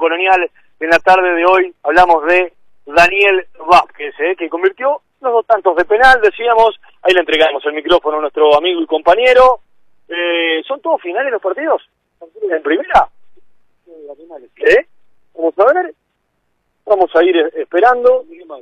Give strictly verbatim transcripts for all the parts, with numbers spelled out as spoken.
Colonial. En la tarde de hoy hablamos de Daniel Vázquez, ¿eh? que convirtió los dos tantos de penal, decíamos. Ahí le entregamos el micrófono a nuestro amigo y compañero. Eh, ¿Son todos finales los partidos? ¿En primera? ¿Eh? Vamos a ver. Vamos a ir esperando.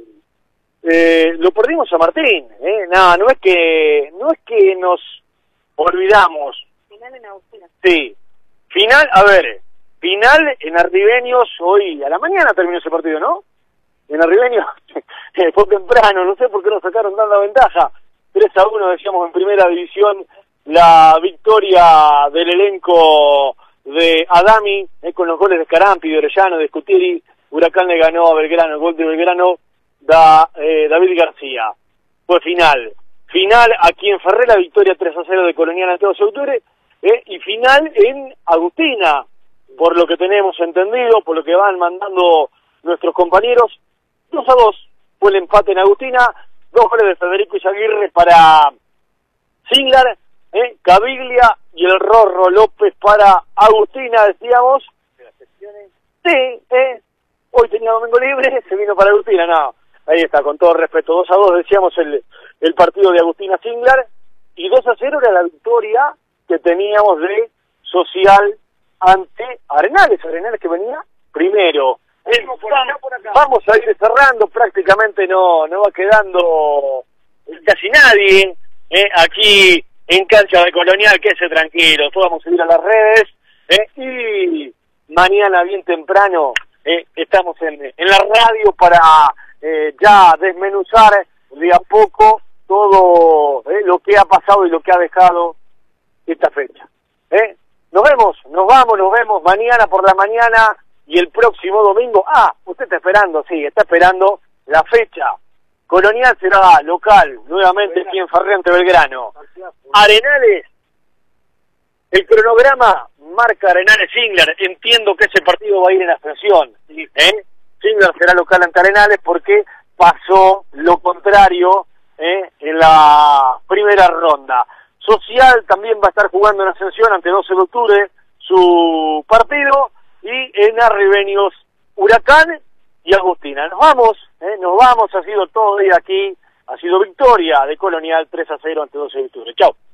Eh, lo perdimos a Martín, ¿eh? No, no es que, no es que nos olvidamos. Final en Agustina. Sí. Final, a ver, final en Arribeños, hoy a la mañana terminó ese partido, ¿no? En Arribeños fue temprano, no sé por qué nos sacaron tanta ventaja. tres a uno, decíamos, en primera división, la victoria del elenco de Adami, eh, con los goles de Scarampi, de Orellano, de Scutieri. Huracán le ganó a Belgrano, el gol de Belgrano da eh, David García. Fue final. Final aquí en Ferrer, la victoria tres a cero de Colonial ante dos de octubre, eh, y final en Agustina, por lo que tenemos entendido, por lo que van mandando nuestros compañeros. dos a dos fue el empate en Agustina, dos goles de Federico Izaguirre para Singlar, eh, Caviglia y el Rorro López para Agustina, decíamos. Sí, eh, hoy tenía domingo libre, se vino para Agustina, no. Ahí está, con todo respeto, dos a dos decíamos el, el partido de Agustina Singlar, y dos a cero era la victoria que teníamos de Social ante Arenales, Arenales que venía primero. Eh, vamos, vamos a ir cerrando, prácticamente no, no va quedando casi nadie eh, aquí en cancha de Colonial, quédese tranquilo, todos vamos a ir a las redes, eh, y mañana bien temprano eh, estamos en, en la radio para Eh, ya desmenuzar de a poco todo eh, lo que ha pasado y lo que ha dejado esta fecha. ¿eh? Nos vemos, nos vamos, nos vemos mañana por la mañana y el próximo domingo. Ah, usted está esperando, sí, está esperando la fecha. Colonial será local, nuevamente aquí en Ferrer ante Belgrano. Arenales, el cronograma marca Arenales Singlar. Entiendo que ese partido va a ir en ascensión. ¿eh? Singlar será local ante Arenales porque pasó lo contrario eh, en la primera ronda. Social también va a estar jugando en ascensión ante doce de octubre su partido, y en Arribeños Huracán y Agustina. Nos vamos, eh, nos vamos, ha sido todo de aquí, ha sido victoria de Colonial tres a cero ante doce de octubre. Chau.